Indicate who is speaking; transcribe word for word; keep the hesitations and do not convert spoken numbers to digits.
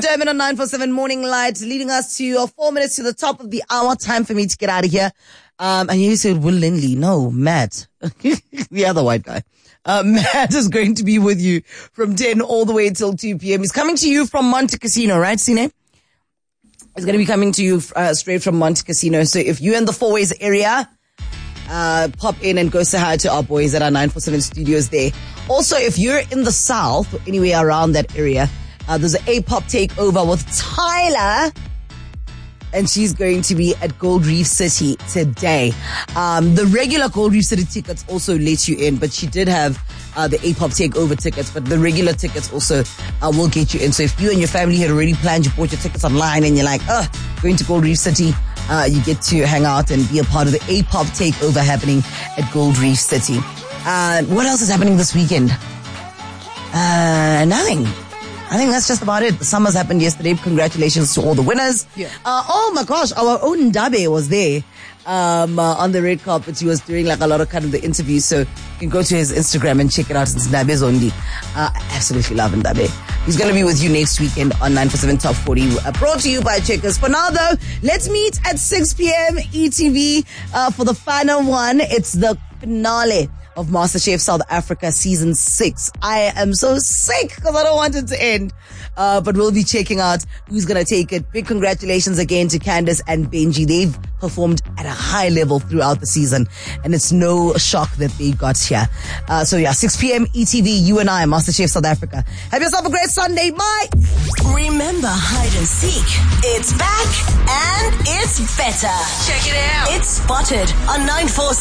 Speaker 1: Dermot on nine four seven Morning Light, leading us to uh, four minutes to the top of the hour. Time for me to get out of here. Um, and you said Will Lindley. No, Matt. The other white guy. Uh, Matt is going to be with you from ten all the way till two p.m. He's coming to you from Monte Casino, right, Sine? He's going to be coming to you uh, straight from Monte Casino. So if you're in the Four Ways area, uh, pop in and go say hi to our boys at our nine four seven studios there. Also, if you're in the South or anywhere around that area, uh, there's an A-pop takeover with Tyler. And she's going to be at Gold Reef City today. Um, the regular Gold Reef City tickets also let you in, but she did have uh, the A-pop takeover tickets, but the regular tickets also uh, will get you in. So if you and your family had already planned, you bought your tickets online and you're like, oh, going to Gold Reef City, uh, you get to hang out and be a part of the A-pop takeover happening at Gold Reef City. Uh, what else is happening this weekend? Uh, nothing. I think that's just about it. The summers happened yesterday. Congratulations to all the winners. Yeah. Uh, oh my gosh, our own Ndabe was there um, uh, on the red carpet. He was doing like a lot of kind of the interviews. So you can go to his Instagram and check it out. It's Ndabe's only. Uh, I absolutely love Ndabe. He's going to be with you next weekend on nine four seven Top forty. Uh, brought to you by Checkers. For now though, let's meet at six p.m. E T V uh, for the final one. It's the finale of MasterChef South Africa Season six. I am so sick because I don't want it to end. Uh, but we'll be checking out who's going to take it. Big congratulations again to Candace and Benji. They've performed at a high level throughout the season, and it's no shock that they got here. Uh, so yeah, six p.m. E T V, you and I, MasterChef South Africa. Have yourself a great Sunday. Bye.
Speaker 2: Remember hide and seek. It's back and it's better. Check it out. It's Spotted on nine four seven.